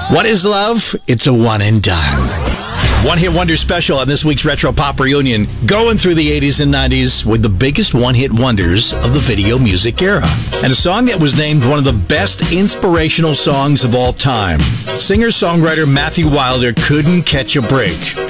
What is love? It's a one and done. One-hit wonder special on this week's Retro Pop Reunion, going through the 80s and 90s with the biggest one-hit wonders of the video music era. And a song that was named one of the best inspirational songs of all time. Singer-songwriter Matthew Wilder couldn't catch a break.